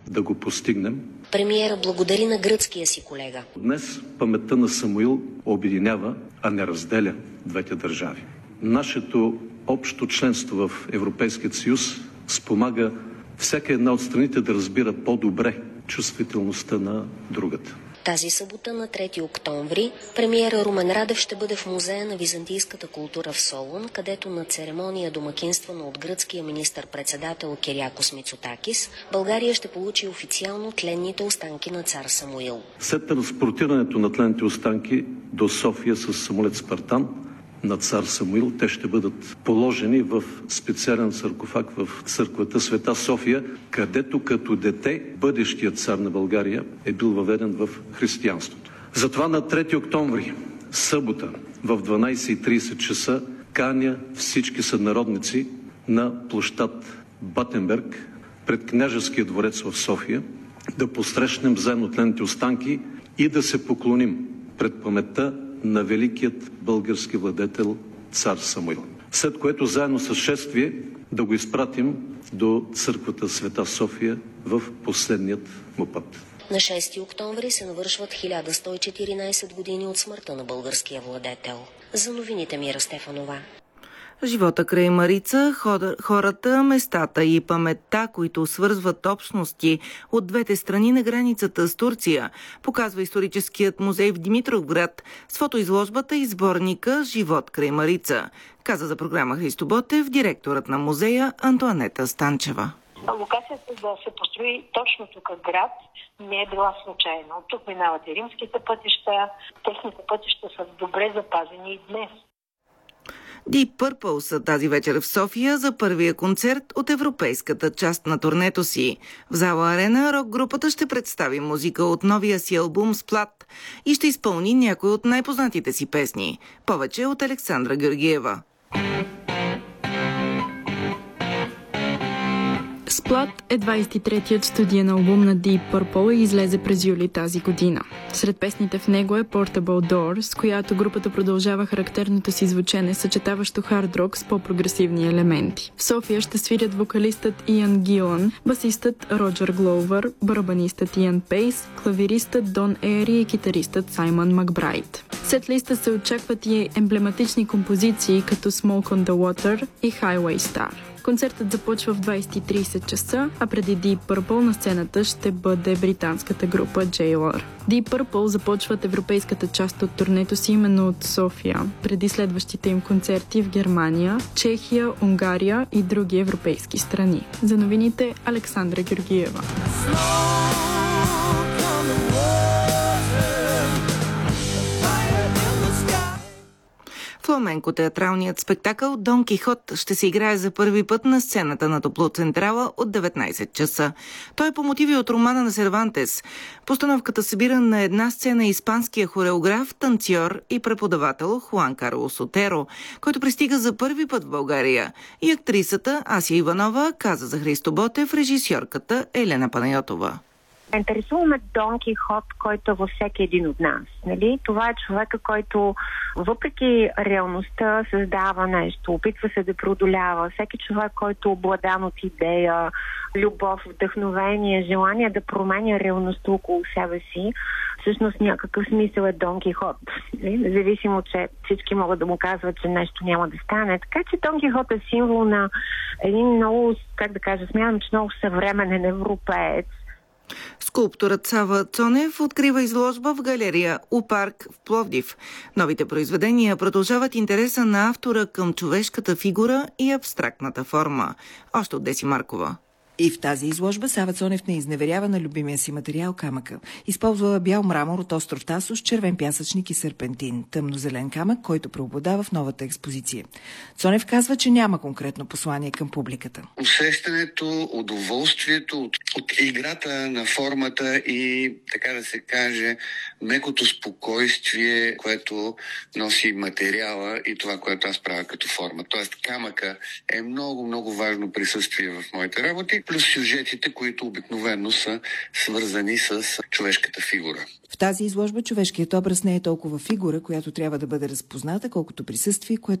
да го постигнем. Премиера благодари на гръцкия си колега. Днес паметта на Самуил обединява, а не разделя двете държави. Нашето общо членство в Европейския съюз спомага всяка една от страните да разбира по-добре чувствителността на другата. Тази събота на 3 октомври премиера Румен Радев ще бъде в Музея на византийската култура в Солун, където на церемония домакинствана от гръцкия министър-председател Кириакос Мицотакис, България ще получи официално тленните останки на цар Самуил. След транспортирането на тленните останки до София с самолет Спартан на цар Самуил, те ще бъдат положени в специален саркофаг в църквата Света София, където като дете бъдещият цар на България е бил въведен в християнството. Затова на 3 октомври, събота, в 12:30 часа, каня всички сънародници на площад Батенберг пред Княжеския дворец в София да посрещнем заедно тленните останки и да се поклоним пред паметта на великият български владетел цар Самуил. След което заедно с шествие да го изпратим до църквата Света София в последният му път. На 6 октомври се навършват 1114 години от смъртта на българския владетел. За новините Мира Стефанова. Живота край Марица, хората, местата и паметта, които свързват общности от двете страни на границата с Турция, показва историческият музей в Димитровград с фотоизложбата и сборника «Живот край Марица», каза за програма Христо Ботев директорът на музея Антоанета Станчева. Локацията да се построи точно тук град не е била случайна. От тук минават и римските пътища. Техните пътища са добре запазени и днес. Deep Purple са тази вечер в София за първия концерт от европейската част на турнето си. В зала Арена рок-групата ще представи музика от новия си албум «Сплат» и ще изпълни някои от най-познатите си песни. Повече от Александра Георгиева. Сплат е 23-тият студиен албум на Deep Purple и излезе през юли тази година. Сред песните в него е Portable Door, с която групата продължава характерното си звучене, съчетаващо хард рок с по-прогресивни елементи. В София ще свирят вокалистът Иан Гилан, басистът Роджер Гловър, барабанистът Иан Пейс, клавиристът Дон Ери и китаристът Саймън Макбрайт. Сет листа се очакват и емблематични композиции като Smoke on the Water и Highway Star. Концертът започва в 20:30 часа, а преди Deep Purple на сцената ще бъде британската група Jailor. Deep Purple започват европейската част от турнето си именно от София, преди следващите им концерти в Германия, Чехия, Унгария и други европейски страни. За новините Александра Георгиева. Фламенко-театралният спектакъл Дон Кихот ще се играе за първи път на сцената на Топлоцентрала от 19 часа. Той е по мотиви от романа на Сервантес. Постановката събира на една сцена испанския хореограф, танцор и преподавател Хуан Карлос Отеро, който пристига за първи път в България. И актрисата Ася Иванова каза за Христо Ботев режисьорката Елена Панайотова. Интересуваме Дон Кихот, който е във всеки един от нас. Нали? Това е човека, който въпреки реалността създава нещо, опитва се да преодолява. Всеки човек, който е обладан от идея, любов, вдъхновение, желание да променя реалността около себе си, всъщност някакъв смисъл е Дон Кихот. Независимо, че всички могат да му казват, че нещо няма да стане. Така че Дон Кихот е символ на един много, смятам, че много съвременен европеец. Скулпторът Сава Цонев открива изложба в галерия У-парк в Пловдив. Новите произведения продължават интереса на автора към човешката фигура и абстрактната форма. Още от Деси Маркова. И в тази изложба Сава Цонев не изневерява на любимия си материал камъка. Използва бял мрамор от остров Тасос, червен пясъчник и серпентин, тъмнозелен камък, който преобладава в новата експозиция. Цонев казва, че няма конкретно послание към публиката. Усещането, удоволствието от играта на формата и, така да се каже, мекото спокойствие, което носи материала и това, което аз правя като форма. Тоест камъка е много, много важно присъствие в моите работи, плюс сюжетите, които обикновено са свързани с човешката фигура. В тази изложба човешкият образ не е толкова фигура, която трябва да бъде разпозната, колкото присъствие, което